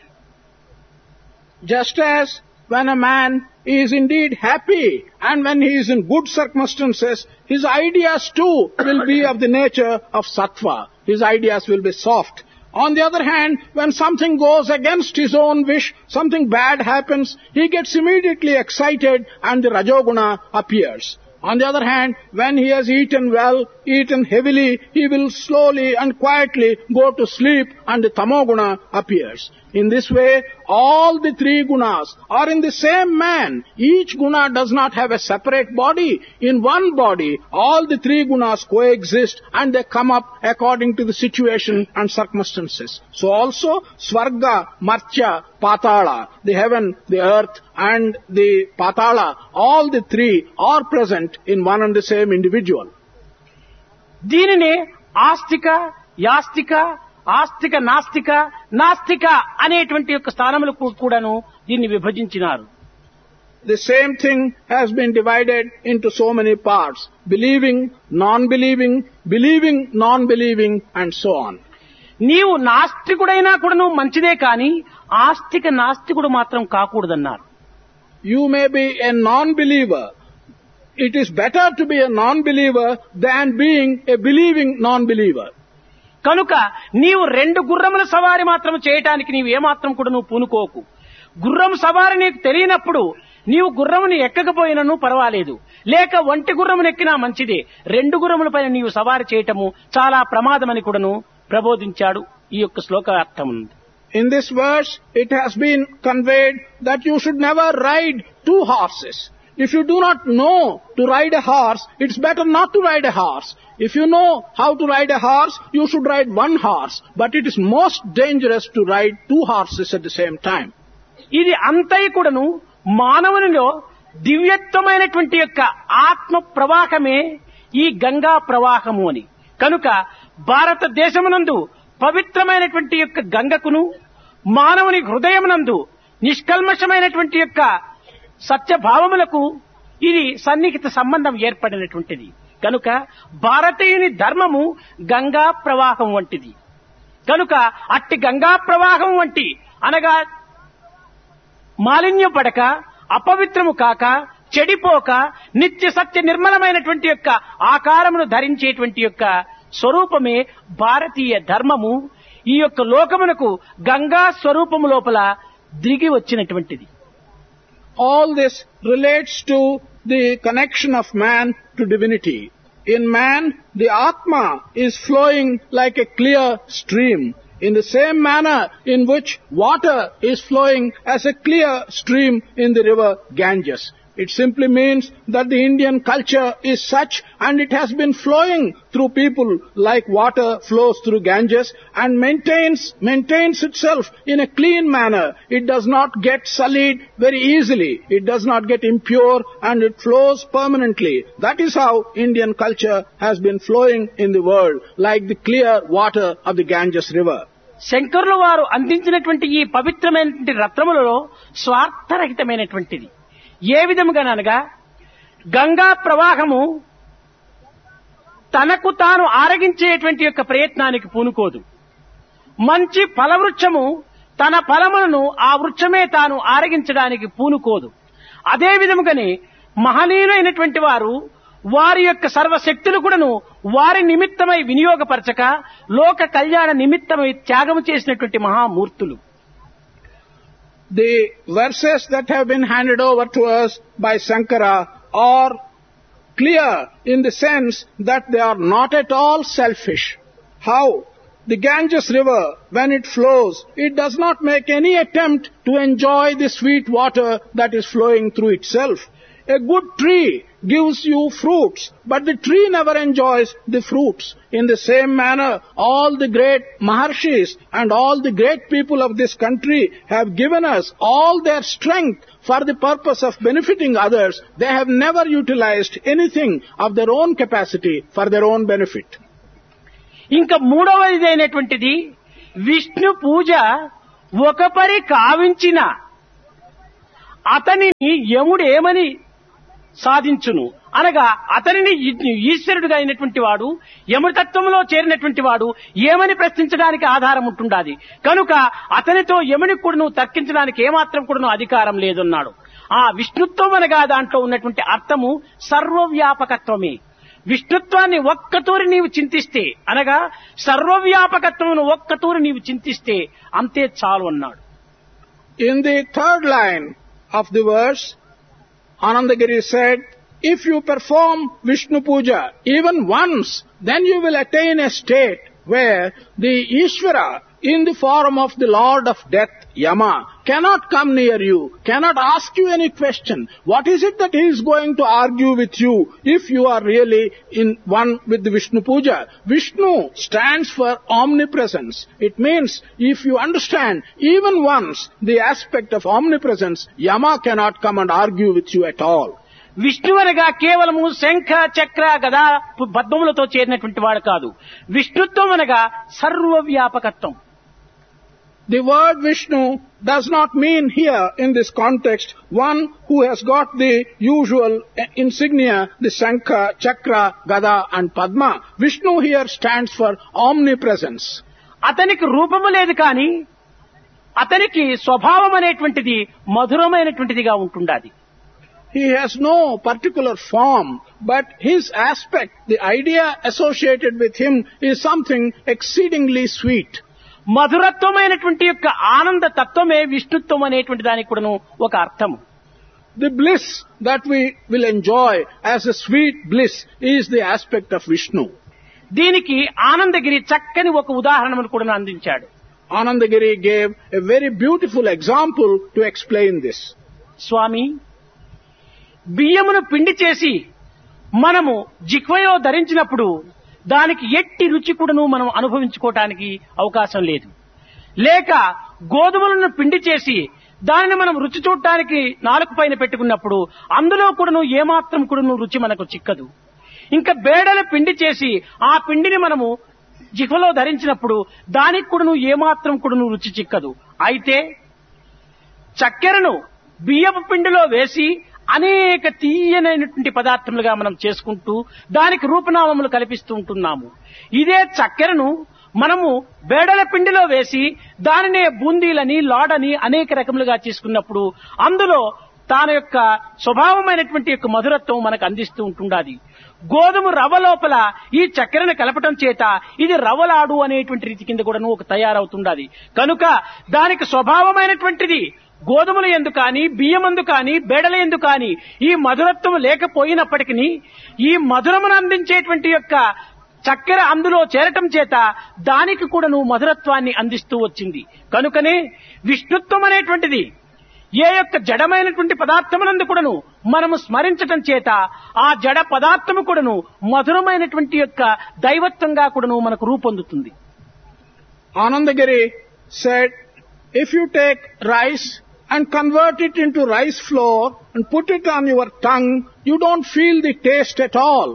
Just as when a man is indeed happy and when he is in good circumstances, his ideas too will be of the nature of sattva. His ideas will be soft. On the other hand, when something goes against his own wish, something bad happens, he gets immediately excited and the Rajoguna appears. On the other hand, when he has eaten well, eaten heavily, he will slowly and quietly go to sleep and the Tamoguna appears. In this way, all the three gunas are in the same man. Each guna does not have a separate body. In one body, all the three gunas coexist and they come up according to the situation and circumstances. So also, Swarga, Martya, Patala, the heaven, the earth and the Patala, all the three are present in one and the same individual. దీనినే ఆస్తిక, యాస్తిక, ఆస్తిక నాస్తిక, నాస్తిక అనేటువంటి యొక్క స్థానములకు కూడాను దీన్ని విభజించినారు. The same thing has been divided into so many parts. Believing, non-believing, believing, non-believing and so on. నీవు నాస్తికుడైనా కూడాను మంచిదే కానీ ఆస్తిక నాస్తికుడు మాత్రం కాకూడదన్నారు. You may be a non-believer. It is better to be a non-believer than being a believing non-believer. కనుక నీవు రెండు గుర్రముల సవారి మాత్రం చేయటానికి నీవు ఏమాత్రం కూడా నువ్వు పూనుకోకు. గుర్రం సవారి నీకు తెలియనప్పుడు నీవు గుర్రముని ఎక్కకపోయినను పర్వాలేదు, లేక ఒంటి గుర్రమును ఎక్కినా మంచిదే. రెండు గుర్రములపైన నీవు సవారి చేయటము చాలా ప్రమాదమని కూడాను ప్రబోధించాడు ఈ యొక్క శ్లోకార్థం. In this verse, it has been conveyed that you should never ride two horses. If you do not know to ride a horse, it's better not to ride a horse. If you know how to ride a horse, you should ride one horse. But it is most dangerous to ride two horses at the same time. ఇది అంతై కూడాను మానవునిలో దివ్యత్వమైనటువంటి యొక్క ఆత్మ ప్రవాహమే ఈ గంగా ప్రవాహము అని. కనుక భారతదేశమునందు పవిత్రమైనటువంటి యొక్క గంగకును మానవుని హృదయమునందు నిష్కల్మషమైనటువంటి యొక్క సత్యభావములకు ఇది సన్నిహిత సంబంధం ఏర్పడినటువంటిది. కనుక భారతీయుని ధర్మము గంగా ప్రవాహం వంటిది. కనుక అట్టి గంగా ప్రవాహం వంటి అనగా మాలిన్యం పడక, అపవిత్రము కాక, చెడిపోక, నిత్య సత్య నిర్మలమైనటువంటి యొక్క ఆకారమును ధరించేటువంటి యొక్క స్వరూపమే భారతీయ ధర్మము. ఈ యొక్క లోకమునకు గంగా స్వరూపము లోపల దిగి వచ్చినటువంటిది. All this relates to the connection of man to divinity. In man, the Atma is flowing like a clear stream, in the same manner in which water is flowing as a clear stream in the river Ganges. It simply means that the Indian culture is such and it has been flowing through people like water flows through Ganges and maintains itself in a clean manner. It does not get sullied very easily. It does not get impure and it flows permanently. That is how Indian culture has been flowing in the world like the clear water of the Ganges river. శంకరుల వారు అందించినటువంటి ఈ పవిత్రమైనటువంటి రత్నములలో స్వార్థరహితమైనటువంటిది. ఏ విధముగానగా గంగా ప్రవాహము తనకు తాను ఆరగించేటువంటి యొక్క ప్రయత్నానికి పూనుకోదు. మంచి ఫలవృక్షము తన ఫలములను ఆ వృక్షమే తాను ఆరగించడానికి పూనుకోదు. అదే విధముగానే మహనీయులైనటువంటి వారు వారి యొక్క సర్వశక్తులు కూడాను వారి నిమిత్తమై వినియోగపరచక లోక కళ్యాణ నిమిత్తమై త్యాగము చేసినటువంటి మహామూర్తులు. The verses that have been handed over to us by Shankara are clear in the sense that they are not at all selfish. How? The Ganges river, when it flows, it does not make any attempt to enjoy the sweet water that is flowing through itself. A good tree gives you fruits, but the tree never enjoys the fruits. In the same manner, all the great Maharshis and all the great people of this country have given us all their strength for the purpose of benefiting others. They have never utilized anything of their own capacity for their own benefit. ఇంకా మూడవదైనటువంటిది విష్ణు పూజ ఒకపరి కావించిన అతనిని యముడు ఏమని సాధించును అనగా అతనిని ఈశ్వరుడుగా అయినటువంటి వాడు యమతత్వంలో చేరినటువంటి వాడు ఏమని ప్రశ్నించడానికి ఆధారం ఉంటుండాది. కనుక అతనితో యమునికి కూడా నువ్వు తర్కించడానికి ఏమాత్రం కూడా అధికారం లేదన్నాడు. ఆ విష్ణుత్వం అనగా దాంట్లో ఉన్నటువంటి అర్థము సర్వవ్యాపకత్వమే. విష్ణుత్వాన్ని ఒక్కతూరి నీవు చింతిస్తే అనగా సర్వవ్యాపకత్వమును ఒక్కతూరి నీవు చింతిస్తే అంతే చాలు అన్నాడు. In the third line of the verse, Anandagiri said, if you perform Vishnu Puja even once, then you will attain a state where the Ishvara in the form of the Lord of Death, Yama, cannot come near you, cannot ask you any question. What is it that he is going to argue with you if you are really in one with the Vishnu Puja? Vishnu stands for omnipresence. It means if you understand even once the aspect of omnipresence, Yama cannot come and argue with you at all. Vishnu అనగా కేవలము శంఖ చక్ర గదా పద్మములతో చేరినటువంటి వాడు కాదు. విష్ణుత్వం అనగా సర్వవ్యాపకత్వం. The word Vishnu does not mean here in this context one who has got the usual insignia, the Shankha, Chakra, Gada and Padma. Vishnu here stands for omnipresence. అతనికి రూపము లేదు కానీ అతనికి స్వభావం అనేటువంటిది మధురమైనటువంటిదిగా ఉంటుండాలి. He has no particular form, but his aspect, the idea associated with him is something exceedingly sweet. మధురత్వమైనటువంటి యొక్క ఆనంద తత్వమే విష్ణుత్వం అనేటువంటి దానికి కూడాను ఒక అర్థము. The bliss that we will enjoy as a sweet bliss is the aspect of Vishnu. దీనికి ఆనందగిరి చక్కని ఒక ఉదాహరణను కూడా అందించాడు. Anandagiri gave a very beautiful example to explain this. స్వామి, బియ్యమును పిండి చేసి మనము జిహ్వలో ధరించినప్పుడు దానికి ఎట్టి రుచి కూడాను మనం అనుభవించుకోవటానికి అవకాశం లేదు. లేక గోధుమలను పిండి చేసి దానిని మనం రుచి చూడటానికి నాలుక పైన పెట్టుకున్నప్పుడు అందులో కూడాను ఏమాత్రం కూడాను రుచి మనకు చిక్కదు. ఇంకా బేడల పిండి చేసి ఆ పిండిని మనము జిహ్వలో ధరించినప్పుడు దానికి కూడాను ఏమాత్రం కూడాను రుచి చిక్కదు. అయితే చక్కెరను బియ్యపు పిండిలో వేసి అనేక తీయనైనటువంటి పదార్థములుగా మనం చేసుకుంటూ దానికి రూపనామములు కల్పిస్తూ ఉంటున్నాము. ఇదే చక్కెరను మనము బేడల పిండిలో వేసి దానినే బూందీలని లాడని అనేక రకములుగా చేసుకున్నప్పుడు అందులో తాను యొక్క స్వభావమైనటువంటి యొక్క మధురత్వం మనకు అందిస్తూ ఉంటుండాది. గోధుమ రవ్వ లోపల ఈ చక్కెరను కలపటం చేత ఇది రవ్వలాడు అనేటువంటి రీతి కింద కూడా ఒక తయారవుతుండాది. కనుక దానికి స్వభావమైనటువంటిది గోధుమల యందు కానీ బియ్యమందు కానీ బేడల యందు కానీ ఈ మధురత్వం లేకపోయినప్పటికీ ఈ మధురమును అందించేటువంటి యొక్క చక్కెర అందులో చేరటం చేత దానికి కూడాను మధురత్వాన్ని అందిస్తూ వచ్చింది. కనుకనే విష్ణుత్వం అనేటువంటిది ఏ యొక్క జడమైనటువంటి పదార్థమునందు కూడాను మనము స్మరించటం చేత ఆ జడ పదార్థము కూడాను మధురమైనటువంటి యొక్క దైవత్వంగా కూడాను మనకు రూపొందుతుంది. Anandagiri said, if you take rice and convert it into rice flour and put it on your tongue, you don't feel the taste at all.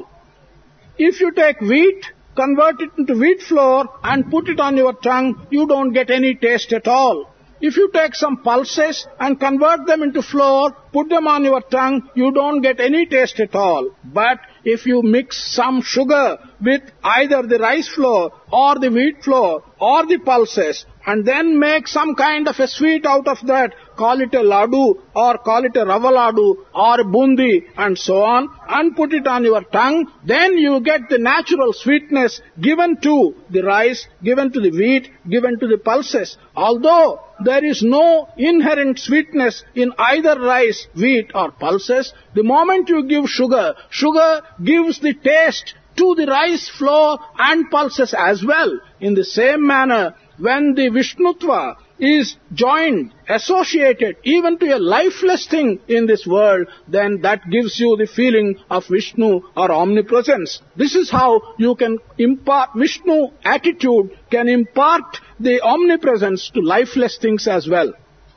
If you take wheat, convert it into wheat flour and put it on your tongue, you don't get any taste at all. If you take some pulses and convert them into flour, put them on your tongue, you don't get any taste at all. But if you mix some sugar with either the rice flour or the wheat flour or the pulses and then make some kind of a sweet out of that, call it a ladu or call it a rava ladu or bundi and so on, and put it on your tongue, then you get the natural sweetness given to the rice, given to the wheat, given to the pulses. Although there is no inherent sweetness in either rice, wheat or pulses, the moment you give sugar, sugar gives the taste to the rice flour and pulses as well. In the same manner, when the Vishnutva is joined, associated even to a lifeless thing in this world, then that gives you the feeling of Vishnu or omnipresence. This is how you can impart Vishnu attitude, can impart the omnipresence to lifeless things as well.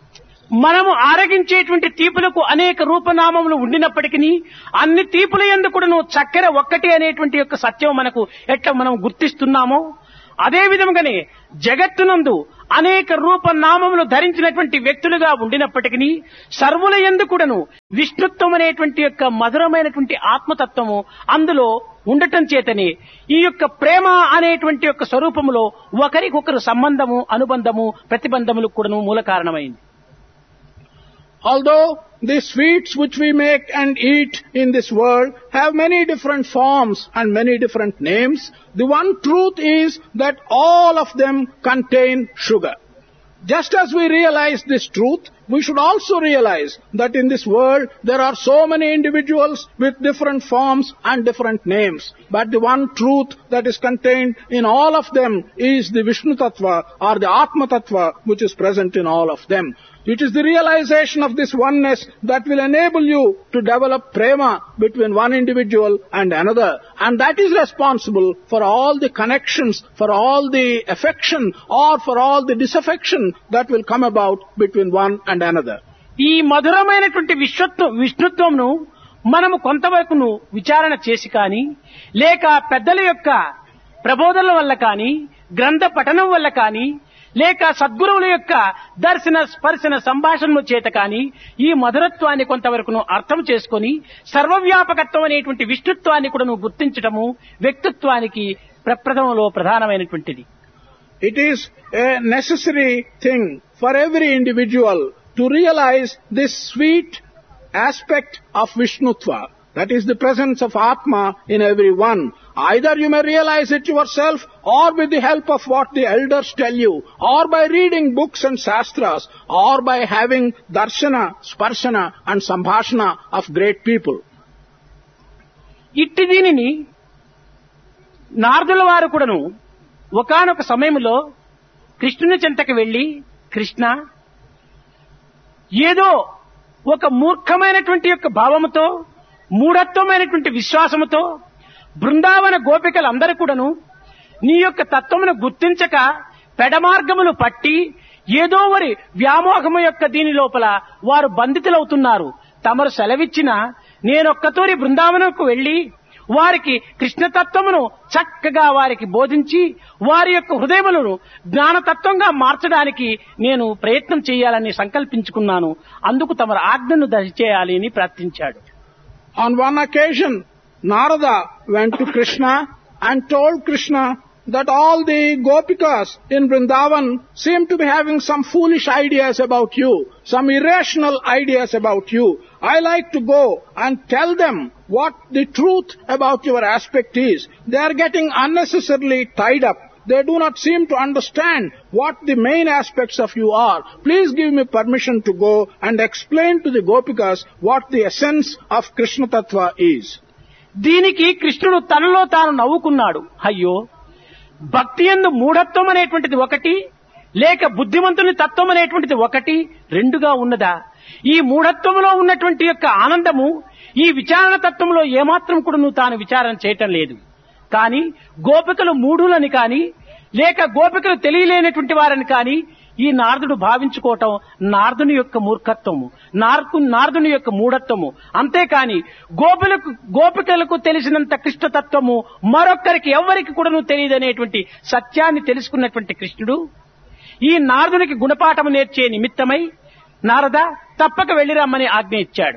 మనము ఆరగించేటువంటి తీపులకు అనేక రూపనామములు ఉండినప్పటికీ అన్ని తీపుల యందు కూడాను చక్కెర ఒక్కటే అనేటువంటి యొక్క సత్యం మనకు ఎట్లా మనం గుర్తిస్తున్నామో అదే విధంగానే జగత్తునందు అనేక రూపనామములు ధరించినటువంటి వ్యక్తులుగా ఉండినప్పటికీ సర్వుల యందు కూడాను విష్ణుత్వం అనేటువంటి యొక్క మధురమైనటువంటి ఆత్మతత్వము అందులో ఉండటం చేతనే ఈ యొక్క ప్రేమ అనేటువంటి యొక్క స్వరూపములో ఒకరికొకరు సంబంధము అనుబంధము ప్రతిబంధములు కూడాను మూల కారణమైంది. although the sweets which we make and eat in this world have many different forms and many different names, the one truth is that all of them contain sugar. Just as we realize this truth, we should also realize that in this world there are so many individuals with different forms and different names. But the one truth that is contained in all of them is the Vishnu Tattva or the Atma Tattva which is present in all of them. It is the realization of this oneness that will enable you to develop prema between one individual and another. And that is responsible for all the connections, for all the affection or for all the disaffection that will come about between one and another. ఈ మధురమైనటువంటి విష్ణుత్వంను మనము కొంతవరకును విచారణ చేసి కానీ లేక పెద్దల యొక్క ప్రబోధనల వల్ల కానీ గ్రంథ పఠనం వల్ల కానీ లేక సద్గురువుల యొక్క దర్శన స్పర్శన సంభాషణల చేత కానీ ఈ మధురత్వాన్ని కొంతవరకును అర్థం చేసుకొని సర్వవ్యాపకత్వం అనేటువంటి విష్ణుత్వాన్ని కూడా గుర్తించటము వ్యక్తిత్వానికి ప్రప్రథమంలో ప్రధానమైనటువంటిది. It is a necessary thing for every individual to realize this sweet aspect of Vishnutva. That is the presence of Atma in everyone. Either you may realize it yourself or with the help of what the elders tell you, or by reading books and shastras, or by having darshana, sparshana and sambhashana of great people. ఇట్టి దీనిని నారదుల వారు కూడాను ఒకానొక సమయంలో కృష్ణుని చెంతకు వెళ్లి, కృష్ణ, ఏదో ఒక మూర్ఖమైనటువంటి యొక్క భావముతో మూఢత్వమైనటువంటి విశ్వాసముతో బృందావన గోపికలందరూ కూడాను నీ యొక్క తత్వమును గుర్తించక పెడమార్గములు పట్టి ఏదో వారి వ్యామోహము యొక్క దీని లోపల వారు బంధితులవుతున్నారు. తమరు సెలవిచ్చిన నేనొక్కతూరి బృందావనంకు వెళ్లి వారికి కృష్ణతత్వమును చక్కగా వారికి బోధించి వారి యొక్క హృదయములను జ్ఞానతత్వంగా మార్చడానికి నేను ప్రయత్నం చేయాలని సంకల్పించుకున్నాను. అందుకు తమరు ఆజ్ఞను దయచేయాలి అని ప్రార్థించాడు. On one occasion, Narada went to Krishna and told Krishna that all the Gopikas in Vrindavan seem to be having some foolish ideas about you, some irrational ideas about you. I like to go and tell them what the truth about your aspect is. They are getting unnecessarily tied up. They do not seem to understand what the main aspects of you are. Please give me permission to go and explain to the Gopikas what the essence of Krishna Tattva is. దీనికి కృష్ణుడు తనలో తాను నవ్వుకున్నాడు. అయ్యో, భక్తి యందు మూఢత్వం అనేటువంటిది ఒకటి, లేక బుద్ధిమంతుని తత్వం అనేటువంటిది ఒకటి, రెండుగా ఉన్నదా? ఈ మూఢత్వంలో ఉన్నటువంటి యొక్క ఆనందము ఈ విచారణ తత్వంలో ఏమాత్రం కూడా నువ్వు తాను విచారణ చేయటం లేదు. కానీ గోపికలు మూఢులని కానీ లేక గోపికలు తెలియలేనటువంటి వారని కానీ ఈ నారదుడు భావించుకోవటం నారదుని యొక్క మూర్ఖత్వము, నారదుని యొక్క మూఢత్వము. అంతేకాని గోపికలకు తెలిసినంత కృష్ణతత్వము మరొక్కరికి ఎవరికి కూడా తెలియదనేటువంటి సత్యాన్ని తెలుసుకున్నటువంటి కృష్ణుడు ఈ నారదునికి గుణపాఠము నేర్చే నిమిత్తమై నారద తప్పక వెళ్ళిరమ్మని ఆజ్ఞ ఇచ్చాడు.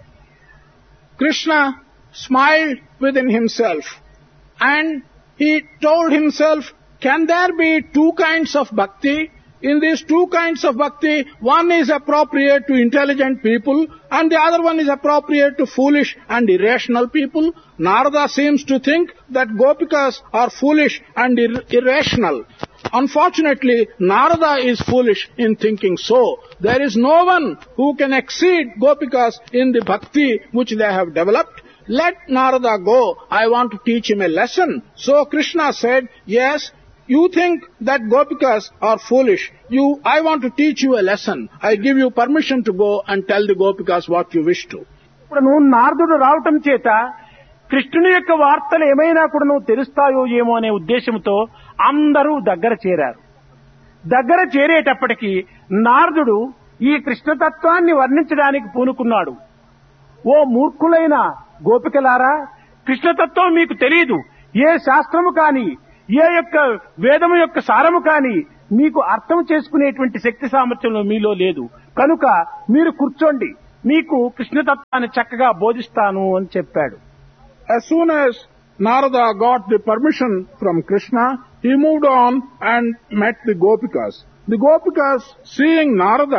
Krishna smiled within himself and he told himself, can there be two kinds of bhakti? In these two kinds of bhakti, one is appropriate to intelligent people and the other one is appropriate to foolish and irrational people. Narada seems to think that Gopikas are foolish and irrational. Unfortunately, Narada is foolish in thinking so. There is no one who can exceed Gopikas in the bhakti which they have developed. Let Narada go. I want to teach him a lesson. So Krishna said, yes, you think that Gopikas are foolish. I want to teach you a lesson. I give you permission to go and tell the Gopikas what you wish to. ఇప్పుడు నువ్వు నారదుడు రావటం చేత కృష్ణుని యొక్క వార్తలు ఏమైనా కూడా నువ్వు తెలుస్తాయో ఏమో అనే ఉద్దేశంతో అందరూ దగ్గర చేరారు. దగ్గర చేరేటప్పటికి నారదుడు ఈ కృష్ణతత్వాన్ని వర్ణించడానికి పూనుకున్నాడు. ఓ మూర్ఖులైన గోపికలారా, కృష్ణతత్వం మీకు తెలియదు. ఏ శాస్త్రము కాని ఏ యొక్క వేదము యొక్క సారము కాని మీకు అర్థం చేసుకునేటువంటి శక్తి సామర్థ్యం మీలో లేదు. కనుక మీరు కూర్చోండి, మీకు కృష్ణతత్వాన్ని చక్కగా బోధిస్తాను అని చెప్పాడు. As soon as Narada got the permission from Krishna, he moved on and met the Gopikas. The Gopikas, seeing Narada,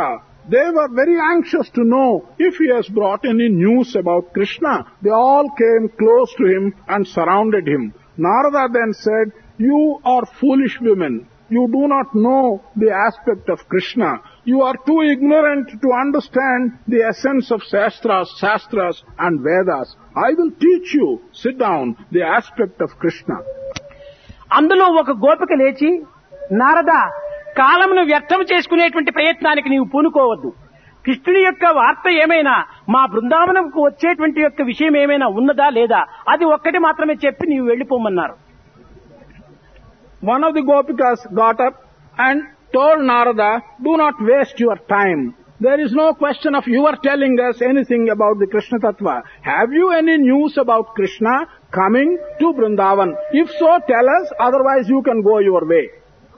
They were very anxious to know if he has brought any news about Krishna. They all came close to him and surrounded him. Narada then said, "You are foolish women. You do not know the aspect of Krishna. You are too ignorant to understand the essence of Shastras and Vedas. I will teach you, sit down, the aspect of Krishna." అందులో ఒక గోపిక లేచి, నారద, కాలమును వ్యర్థం చేసుకునేటువంటి ప్రయత్నానికి నీవు పూనుకోవద్దు. కృష్ణుని యొక్క వార్త ఏమైనా, మా బృందావనంకు వచ్చేటువంటి యొక్క విషయం ఏమైనా ఉన్నదా లేదా, అది ఒక్కటి మాత్రమే చెప్పి నీవు వెళ్లిపోమన్నారు. One of the Gopikas got up and told Narada, "Do not waste your time. There is no question of you are telling us anything about the Krishna Tattva. Have you any news about Krishna coming to Vrindavan? If so, tell us, otherwise you can go your way."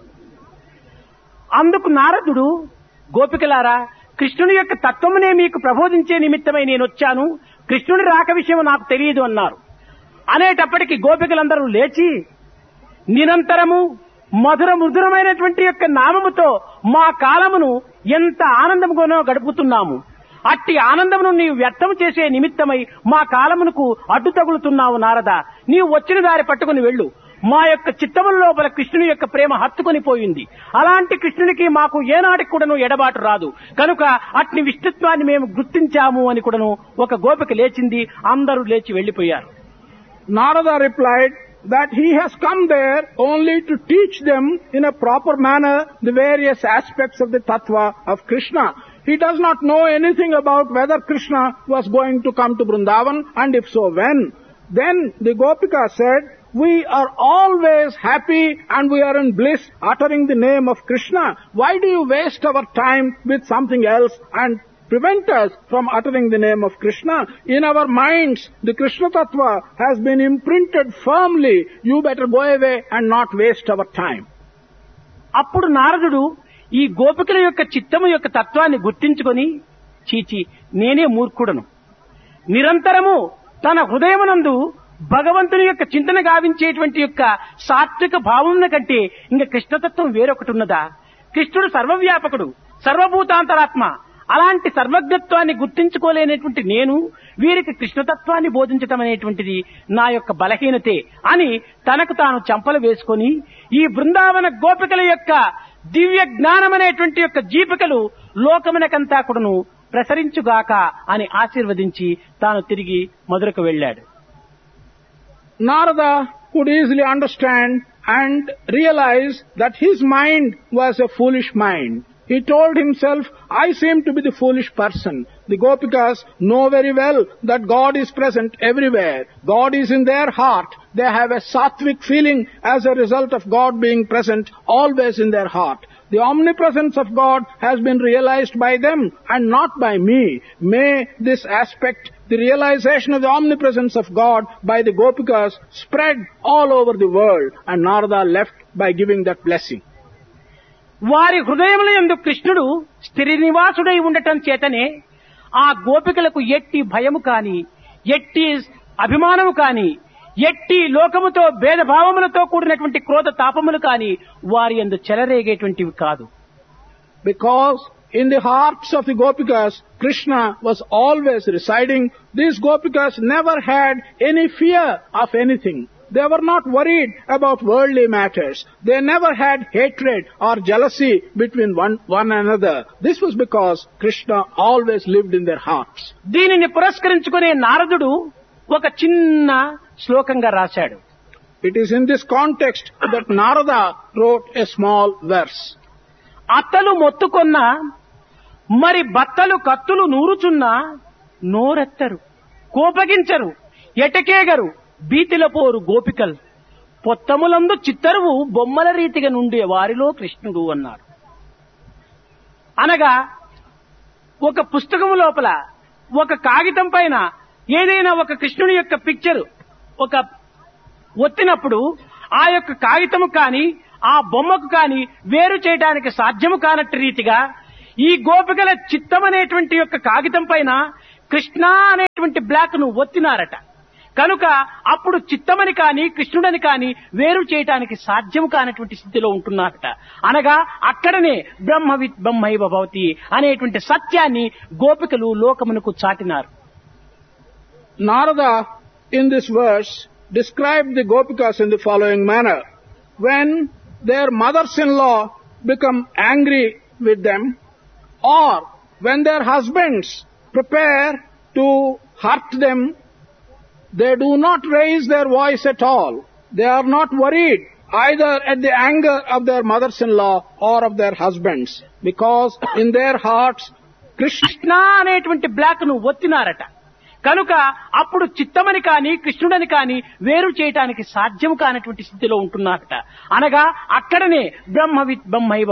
అందుకు నారదుడు, గోపికలారా, కృష్ణుని యొక్క తత్వమునే మీకు ప్రబోధించే నిమిత్తమై నేను వచ్చాను, కృష్ణుని రాక విషయం నాకు తెలియదు అన్నారు. అనేటప్పటికీ గోపికలందరూ లేచి, నిరంతరము మధుర మృదురమైనటువంటి యొక్క నామముతో మా కాలమును ఎంత ఆనందముగానో గడుపుతున్నాము. అట్టి ఆనందమును నీవు వ్యర్థం చేసే నిమిత్తమై మా కాలమునకు అడ్డు తగులుతున్నావు నారద. నీవు వచ్చిన దారి పట్టుకుని వెళ్ళు. మా యొక్క చిత్తముల లోపల కృష్ణుని యొక్క ప్రేమ హత్తుకొని పోయింది. అలాంటి కృష్ణునికి మాకు ఏనాటికి కూడాను ఎడబాటు రాదు. కనుక అట్టి విష్ణుత్వాన్ని మేము గుర్తించాము అని కూడాను ఒక గోపిక లేచింది. అందరూ లేచి వెళ్లిపోయారు. Narada replied that he has come there only to teach them in a proper manner the various aspects of the tattva of Krishna. He does not know anything about whether Krishna was going to come to Vrindavan, and if so, when. Then the Gopika said, "We are always happy and we are in bliss uttering the name of Krishna. Why do you waste our time with something else and prevent us from uttering the name of Krishna? In our minds, the Krishna Tattva has been imprinted firmly. You better go away and not waste our time." అప్పుడు నారదుడు ఈ గోపికల యొక్క చిత్తము యొక్క తత్వాన్ని గుర్తించుకొని, చీచి, నేనే మూర్ఖుడను. నిరంతరము తన హృదయమునందు భగవంతుని యొక్క చింతన గావించేటువంటి యొక్క సాత్విక భావమున కంటే ఇంక కృష్ణతత్వం వేరొకటి ఉన్నదా? కృష్ణుడు సర్వవ్యాపకుడు, సర్వభూతాంతరాత్మ. అలాంటి సర్వజ్ఞత్వాన్ని గుర్తించుకోలేనటువంటి నేను వీరికి కృష్ణతత్వాన్ని బోధించటం అనేటువంటిది నా యొక్క బలహీనతే అని తనకు తాను చంపలు వేసుకొని, ఈ బృందావన గోపికల యొక్క దివ్య జ్ఞానమనేటువంటి యొక్క జీపికలు లోకమునకంతా కూడాను ప్రసరించుగాక అని ఆశీర్వదించి తాను తిరిగి మధురకు వెళ్ళాడు. Narada could easily understand and realize that his mind was a foolish mind. He told himself, "I seem to be the foolish person. The Gopikas know very well that God is present everywhere. God is in their heart. They have a sattvic feeling as a result of God being present always in their heart. The omnipresence of God has been realized by them and not by me. May this aspect, the realization of the omnipresence of God by the Gopikas, spread all over the world." And Narada left by giving that blessing. వారి హృదయముల యందు కృష్ణుడు స్థిర నివాసుడై ఉండటం చేతనే ఆ గోపికలకు ఎట్టి భయము కాని, ఎట్టి అభిమానము కాని, ఎట్టి లోకముతో భేదభావములతో కూడినటువంటి క్రోధ తాపములు కాని వారి యందు చెలరేగేటువంటివి కాదు. Because in the hearts of the Gopikas, Krishna was always residing. These Gopikas never had any fear of anything. They were not worried about worldly matters. They never had hatred or jealousy between one another. This was because Krishna always lived in their hearts. దీనిని పురస్కరించుకునే నారదుడు ఒక చిన్న శ్లోకంగా రాశాడు. It is in this context that Narada wrote a small verse. అత్తలు మొత్తుకొన్న మరి బత్తలు కత్తులు నూరుచున్నా నోరెత్తరు, కోపగించరు, ఎటకేగరు, భీతిలపోరు గోపికల్, పొత్తములందు చిత్తరువు బొమ్మల రీతిగా నుండే వారిలో కృష్ణుడు అన్నాడు. అనగా ఒక పుస్తకము లోపల ఒక కాగితం పైన ఏదైనా ఒక కృష్ణుని యొక్క పిక్చర్ ఒక ఒత్తినప్పుడు ఆ యొక్క కాగితము కాని ఆ బొమ్మకు కాని వేరు చేయడానికి సాధ్యము కానట్టు రీతిగా ఈ గోపికల చిత్తం అనేటువంటి యొక్క కాగితం పైన కృష్ణ అనేటువంటి బ్లాక్ ను ఒత్తినారట. కనుక అప్పుడు చిత్తమని కాని కృష్ణుడని కాని వేరు చేయటానికి సాధ్యం కానటువంటి స్థితిలో ఉంటున్నారట. అనగా అక్కడనే బ్రహ్మవిత్ బ్రహ్మైవ భవతి అనేటువంటి సత్యాన్ని గోపికలు లోకమునకు చాటినారు. Narada in this verse described the Gopikas in the following manner. When their mothers-in-law become angry with them, or when their husbands prepare to hurt them, they do not raise their voice at all. They are not worried either at the anger of their mothers-in-law or of their husbands, because in their hearts Krishna అనేటువంటి black ను ఒత్తినారట. కనుక అప్పుడు చిత్తమని కాని కృష్ణుడని కాని వేరు చేయటానికి సాధ్యం కానటువంటి స్థితిలో ఉంటున్నారట. అనగా అక్కడనే బ్రహ్మవిత్ బ్రహ్మైవ